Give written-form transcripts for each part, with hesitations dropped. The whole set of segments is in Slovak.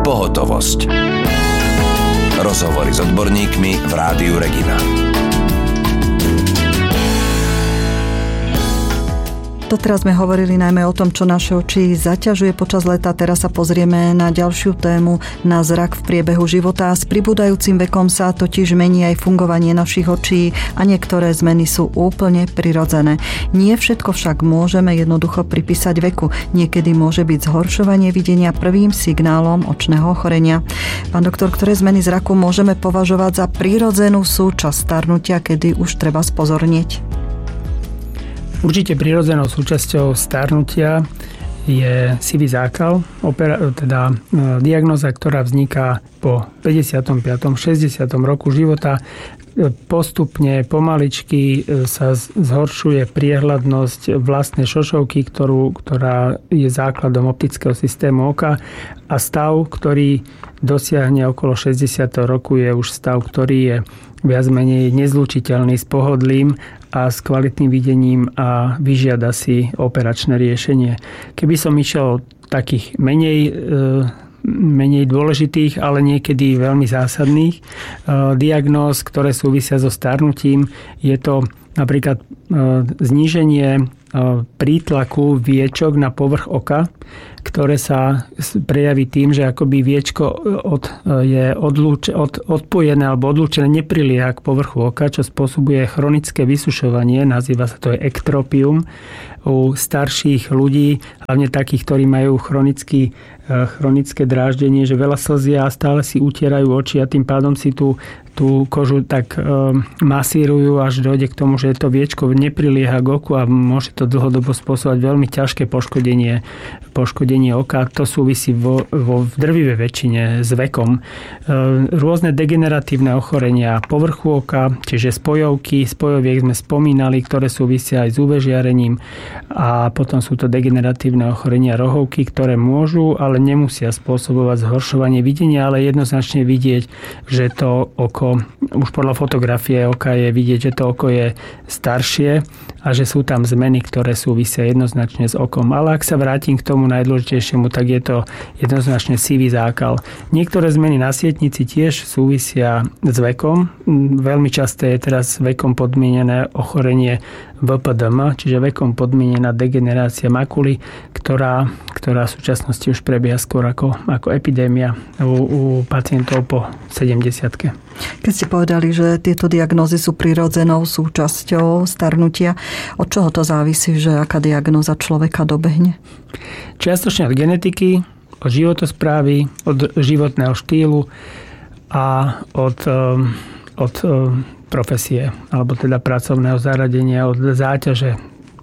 Pohotovosť. Rozhovory s odborníkmi v Rádiu Regina. Doteraz sme hovorili najmä o tom, čo naše oči zaťažuje počas leta. Teraz sa pozrieme na ďalšiu tému, na zrak v priebehu života. S pribúdajúcim vekom sa totiž mení aj fungovanie našich očí a niektoré zmeny sú úplne prirodzené. Nie všetko však môžeme jednoducho pripísať veku. Niekedy môže byť zhoršovanie videnia prvým signálom očného ochorenia. Pán doktor, ktoré zmeny zraku môžeme považovať za prirodzenú súčasť starnutia, kedy už treba spozornieť? Určite prirodzenou súčasťou starnutia je sivý zákal, teda diagnóza, ktorá vzniká po 55. 60. roku života. Postupne, pomaličky sa zhoršuje priehľadnosť vlastnej šošovky, ktorá je základom optického systému oka, a stav, ktorý dosiahne okolo 60. roku, je už stav, ktorý je viac menej nezlučiteľný s pohodlím a s kvalitným videním a vyžiada si operačné riešenie. Keby som išiel takých menej dôležitých, ale niekedy veľmi zásadných diagnóz, ktoré súvisia so starnutím, je to napríklad zníženie prítlaku viečok na povrch oka, ktoré sa prejaví tým, že akoby viečko je odpojené alebo odlúčené, neprilieha k povrchu oka, čo spôsobuje chronické vysušovanie, nazýva sa to aj ektropium u starších ľudí, hlavne takých, ktorí majú chronické dráždenie, že veľa slzia a stále si utierajú oči a tým pádom si tú kožu tak masírujú, až dojde k tomu, že to viečko neprilieha k oku a môže to dlhodobo spôsobovať veľmi ťažké poškodenie oka. To súvisí vo drvivej väčšine s vekom. Rôzne degeneratívne ochorenia povrchu oka, čiže spojoviek sme spomínali, ktoré súvisia aj s UV žiarením, a potom sú to degeneratívne ochorenia rohovky, ktoré môžu, ale nemusia spôsobovať zhoršovanie videnia, ale jednoznačne vidieť, že to oko, už podľa fotografie oka je vidieť, že to oko je staršie a že sú tam zmeny, ktoré súvisia jednoznačne s okom. Ale ak sa vrátim k tomu najdôležitejšiemu, tak je to jednoznačne sivý zákal. Niektoré zmeny na sietnici tiež súvisia s vekom. Veľmi časté je teraz vekom podmienené ochorenie VPDM, čiže vekom podmienená degenerácia makuly, ktorá v súčasnosti už prebieha skôr ako epidémia u pacientov po 70-ke. Keď ste povedali, že tieto diagnózy sú prirodzenou súčasťou starnutia, od čoho to závisí, že aká diagnóza človeka dobehne? Čiastočne od genetiky, od životosprávy, od životného štýlu a od profesie, alebo teda pracovného zaradenia, od záťaže,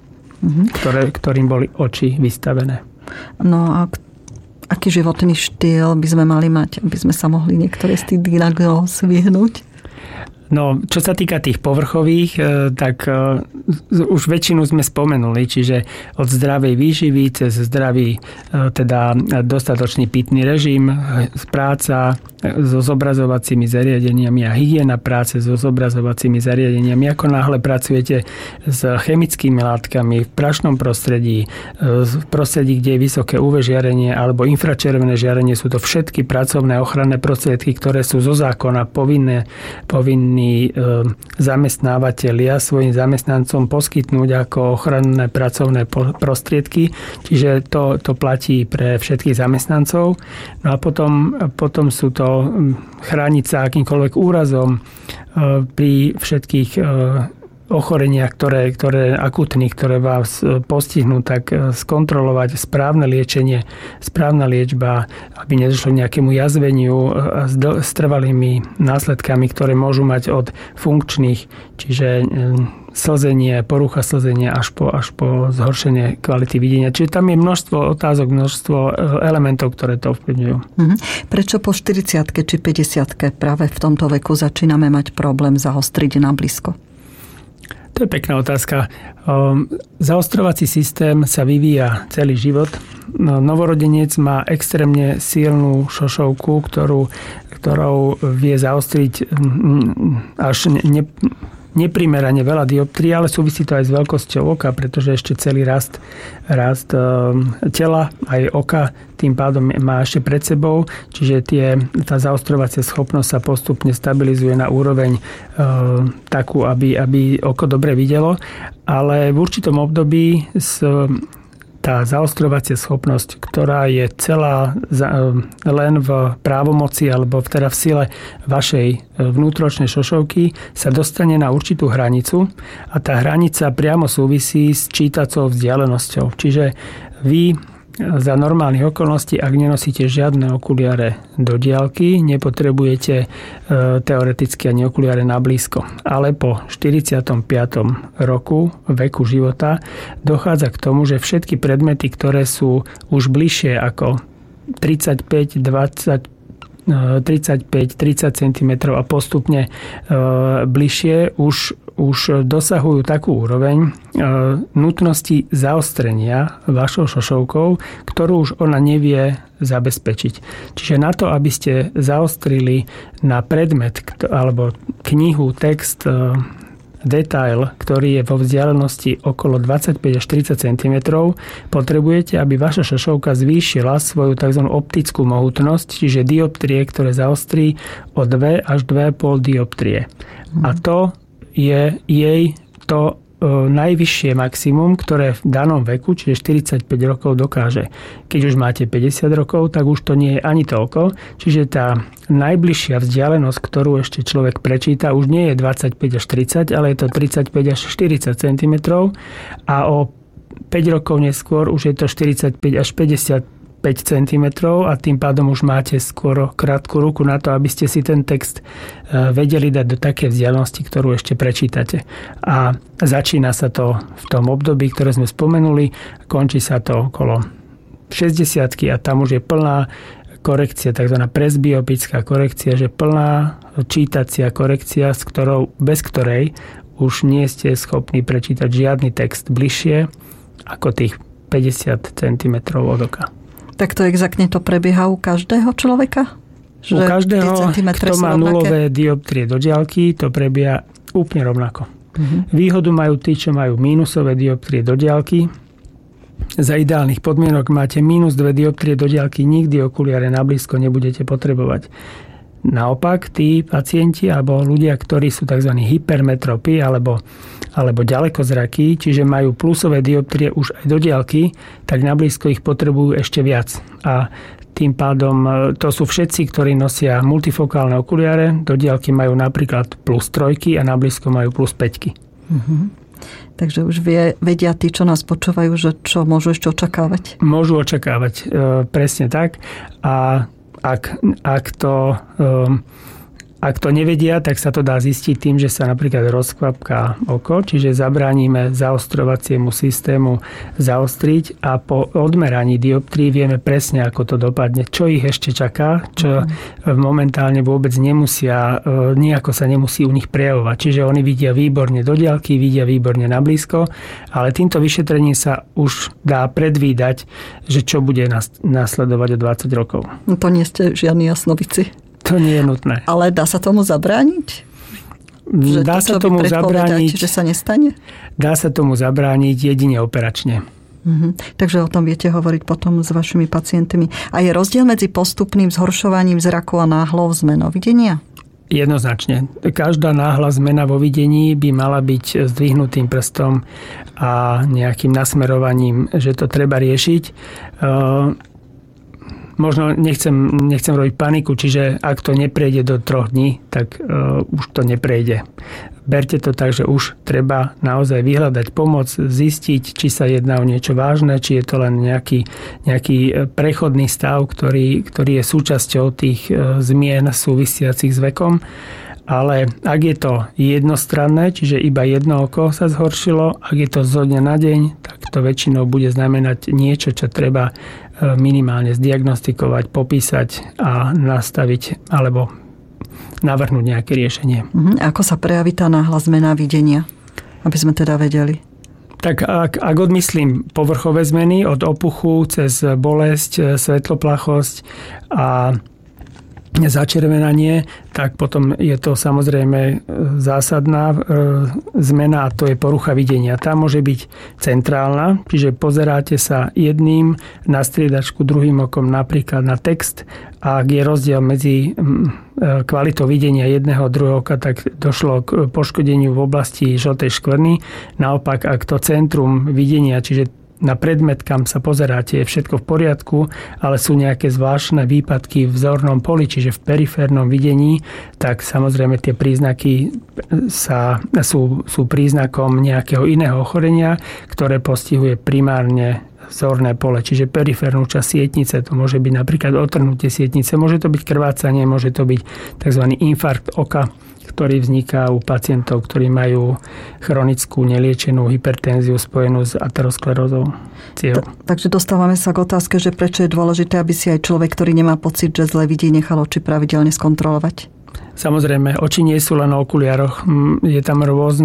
ktorým boli oči vystavené. No a aký životný štýl by sme mali mať, aby sme sa mohli niektoré z tých diagnóz vyhnúť? No, čo sa týka tých povrchových, tak už väčšinu sme spomenuli, čiže od zdravej výživy cez zdravý, teda dostatočný pitný režim, práca so zobrazovacími zariadeniami a hygiena práce so zobrazovacími zariadeniami. Ako náhle pracujete s chemickými látkami v prašnom prostredí, v prostredí, kde je vysoké UV žiarenie alebo infračervené žiarenie, sú to všetky pracovné ochranné prostriedky, ktoré sú zo zákona povinní zamestnávateľia svojim zamestnancom poskytnúť ako ochranné pracovné prostriedky. Čiže to platí pre všetkých zamestnancov. No a potom sú to chrániť sa akýmkoľvek úrazom pri všetkých ochoreniach, ktoré akutných, ktoré vás postihnú, tak skontrolovať správne liečenie, správna liečba, aby nedošlo k nejakému jazveniu s trvalými následkami, ktoré môžu mať od funkčných, čiže slzenie, porucha slzenia až po zhoršenie kvality videnia. Čiže tam je množstvo otázok, množstvo elementov, ktoré to ovplyvňujú. Prečo po 40-ke či 50-ke práve v tomto veku začíname mať problém zaostriť na blízko? To je pekná otázka. Zaostrovací systém sa vyvíja celý život. Novorodenec má extrémne silnú šošovku, ktorou vie zaostriť až neprimerane veľa dioptrií, ale súvisí to aj s veľkosťou oka, pretože ešte celý rast tela, aj oka, tým pádom má ešte pred sebou, čiže tá zaostrovacia schopnosť sa postupne stabilizuje na úroveň takú, aby oko dobre videlo, ale v určitom období tá zaostrovacia schopnosť, ktorá je celá len v právomoci alebo teda v sile vašej vnútročnej šošovky, sa dostane na určitú hranicu a tá hranica priamo súvisí s čítacou vzdialenosťou. Čiže vy za normálnych okolností, ak nenosíte žiadne okuliare do diaľky, nepotrebujete teoreticky ani okuliare na blízko. Ale po 45. roku veku života dochádza k tomu, že všetky predmety, ktoré sú už bližšie ako 35, 30 cm a postupne bližšie už dosahujú takú úroveň nutnosti zaostrenia vašou šošovkou, ktorú už ona nevie zabezpečiť. Čiže na to, aby ste zaostrili na predmet alebo knihu, text, detail, ktorý je vo vzdialenosti okolo 25 až 30 cm, potrebujete, aby vaša šošovka zvýšila svoju tzv. Optickú mohutnosť, čiže dioptrie, ktoré zaostrí o 2 až 2,5 dioptrie. A to je jej to najvyššie maximum, ktoré v danom veku, čiže 45 rokov dokáže. Keď už máte 50 rokov, tak už to nie je ani toľko. Čiže tá najbližšia vzdialenosť, ktorú ešte človek prečíta, už nie je 25 až 30, ale je to 35 až 40 cm a o 5 rokov neskôr už je to 45 až 50 cm a tým pádom už máte skoro krátku ruku na to, aby ste si ten text vedeli dať do také vzdialenosti, ktorú ešte prečítate. A začína sa to v tom období, ktoré sme spomenuli, končí sa to okolo 60-ky a tam už je plná korekcia, tzv. Presbyopická korekcia, že plná čítacia korekcia, bez ktorej už nie ste schopní prečítať žiadny text bližšie ako tých 50 cm od oka. Tak to exaktne to prebieha u každého človeka? U každého, kto má nulové dioptrie do diaľky, to prebieha úplne rovnako. Výhodu majú tí, čo majú mínusové dioptrie do diaľky. Za ideálnych podmienok máte minus 2 dioptrie do diaľky, nikdy okuliare na blízko nebudete potrebovať. Naopak, tí pacienti alebo ľudia, ktorí sú tzv. Hypermetropy alebo ďalekozrakí, čiže majú plusové dioptrie už aj do diaľky, tak na blízko ich potrebujú ešte viac. A tým pádom to sú všetci, ktorí nosia multifokálne okuliare, do diaľky majú napríklad plus 3 a na blízko majú plus 5. Takže už vedia tí, čo nás počúvajú, že čo môžu ešte očakávať? Môžu očakávať, presne tak. A ak to nevedia, tak sa to dá zistiť tým, že sa napríklad rozkvapká oko, čiže zabránime zaostrovaciemu systému zaostriť a po odmeraní dioptrií vieme presne, ako to dopadne, čo ich ešte čaká, čo momentálne vôbec nemusia, nejako sa nemusí u nich prejavovať. Čiže oni vidia výborne do diaľky, vidia výborne na blízko, ale týmto vyšetrením sa už dá predvídať, že čo bude nasledovať o 20 rokov. To nie ste žiadni jasnovici. To nie je nutné. Ale dá sa tomu zabrániť? Dá sa tomu zabrániť. Že sa nestane? Dá sa tomu zabrániť jedine operačne. Takže o tom viete hovoriť potom s vašimi pacientmi. A je rozdiel medzi postupným zhoršovaním zraku a náhlou zmenou videnia? Jednoznačne. Každá náhla zmena vo videní by mala byť zdvihnutým prstom a nejakým nasmerovaním, že to treba riešiť. Možno nechcem robiť paniku, čiže ak to neprejde do 3 dní, tak už to neprejde. Berte to tak, že už treba naozaj vyhľadať pomoc, zistiť, či sa jedná o niečo vážne, či je to len nejaký prechodný stav, ktorý je súčasťou tých zmien súvisiacich s vekom. Ale ak je to jednostranné, čiže iba jedno oko sa zhoršilo, ak je to zo dňa na deň, tak to väčšinou bude znamenať niečo, čo treba minimálne zdiagnostikovať, popísať a nastaviť alebo navrhnúť nejaké riešenie. Ako sa prejaví tá náhla zmena videnia? Aby sme teda vedeli. Tak ak odmyslím povrchové zmeny od opuchu cez bolesť, svetloplachosť a začervenanie, tak potom je to samozrejme zásadná zmena a to je porucha videnia. Tá môže byť centrálna, čiže pozeráte sa jedným na striedačku, druhým okom napríklad na text a ak je rozdiel medzi kvalitou videnia jedného a druhého oka, tak došlo k poškodeniu v oblasti žltej škvrny. Naopak, ak to centrum videnia, čiže na predmet, kam sa pozeráte, je všetko v poriadku, ale sú nejaké zvláštne výpadky v zornom poli, čiže v periférnom videní, tak samozrejme tie príznaky sú príznakom nejakého iného ochorenia, ktoré postihuje primárne zorné pole, čiže periférnu časť sietnice. To môže byť napríklad otrhnutie sietnice, môže to byť krvácanie, môže to byť tzv. Infarkt oka, ktorý vzniká u pacientov, ktorí majú chronickú neliečenú hypertenziu spojenú s aterosklerózou ciev. Takže dostávame sa k otázke, že prečo je dôležité, aby si aj človek, ktorý nemá pocit, že zle vidí, nechal oči pravidelne skontrolovať? Samozrejme, oči nie sú len o okuliároch. Je tam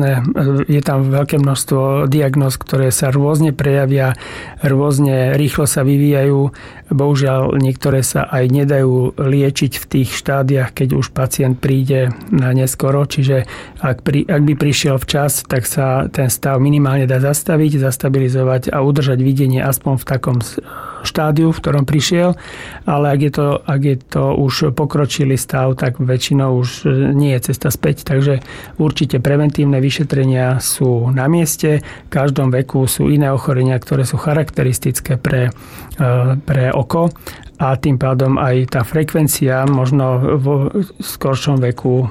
veľké množstvo diagnóz, ktoré sa rôzne prejavia, rôzne rýchlo sa vyvíjajú. Bohužiaľ, niektoré sa aj nedajú liečiť v tých štádiách, keď už pacient príde na neskoro. Čiže ak by prišiel včas, tak sa ten stav minimálne dá zastaviť, zastabilizovať a udržať videnie aspoň v takom štádiu, v ktorom prišiel. Ale ak je to už pokročilý stav, tak väčšinou už nie je cesta späť. Takže určite preventívne vyšetrenia sú na mieste. V každom veku sú iné ochorenia, ktoré sú charakteristické pre oko a tým pádom aj tá frekvencia možno vo skoršom veku,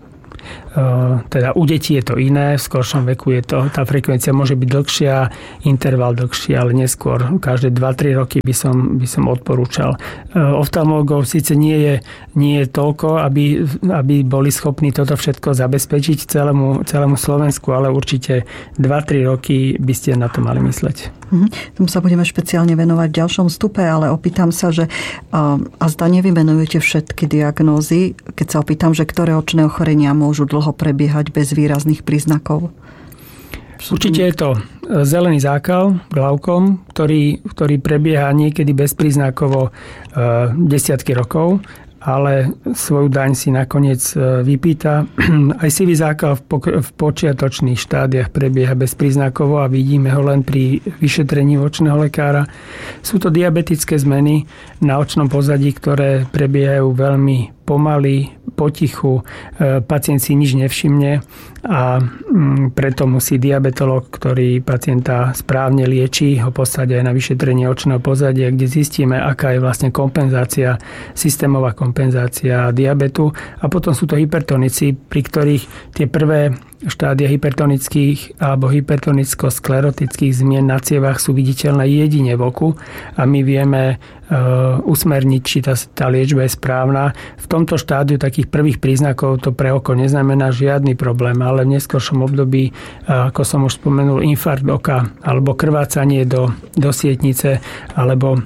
teda u detí je to iné, v skoršom veku je to, tá frekvencia môže byť dlhšia, interval dlhší, ale neskôr každé 2-3 roky by som odporúčal. Oftalmologov síce nie je toľko, aby boli schopní toto všetko zabezpečiť celému Slovensku, ale určite 2-3 roky by ste na to mali mysleť. Tomu sa budeme špeciálne venovať v ďalšom vstupe, ale opýtam sa, že a zda nevymenujete všetky diagnózy, keď sa opýtam, že ktoré očné ochorenia môžu dlho prebiehať bez výrazných príznakov? Určite je to zelený zákal, glaukom, ktorý prebieha niekedy bezpríznakovo desiatky rokov, ale svoju daň si nakoniec vypýta. Aj sivý zákal v počiatočných štádiách prebieha bezpríznakovo a vidíme ho len pri vyšetrení očného lekára. Sú to diabetické zmeny na očnom pozadí, ktoré prebiehajú veľmi pomaly, potichu, pacient si nič nevšimne a preto musí diabetolog, ktorý pacienta správne lieči, ho poslať aj na vyšetrenie očného pozadia, kde zistíme, aká je vlastne kompenzácia, systémová kompenzácia diabetu. A potom sú to hypertonici, pri ktorých tie prvé štádia hypertonických alebo hypertonicko-sklerotických zmien na cievach sú viditeľné jedine v oku a my vieme usmerniť, či tá liečba je správna. V tomto štádiu takých prvých príznakov to pre oko neznamená žiadny problém, ale v neskoršom období, ako som už spomenul, infarkt oka alebo krvácanie do sietnice, alebo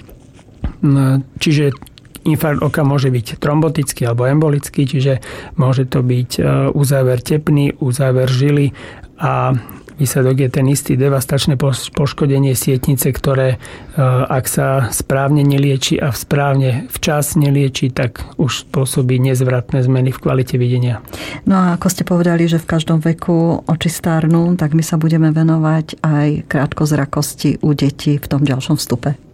čiže infarkt oka môže byť trombotický alebo embolický, čiže môže to byť uzáver tepny, uzáver žily a výsledok je ten istý, devastačné poškodenie sietnice, ktoré ak sa správne nelieči a správne včas nelieči, tak už spôsobí nezvratné zmeny v kvalite videnia. No a ako ste povedali, že v každom veku oči stárnu, tak my sa budeme venovať aj krátkozrakosti u detí v tom ďalšom vstupe.